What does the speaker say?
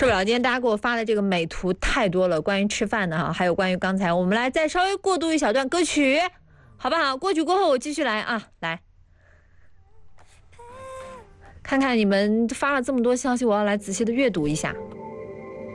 受不了，今天大家给我发的这个美图太多了，关于吃饭的哈，还有关于刚才，我们来再稍微过渡一小段歌曲，好不好？歌曲过后我继续来啊，来看看你们发了这么多消息，我要来仔细的阅读一下。